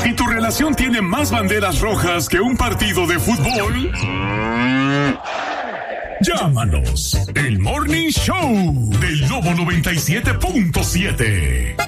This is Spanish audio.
¿Y tu relación tiene más banderas rojas que un partido de fútbol? Llámanos. El Morning Show del Lobo 97.7.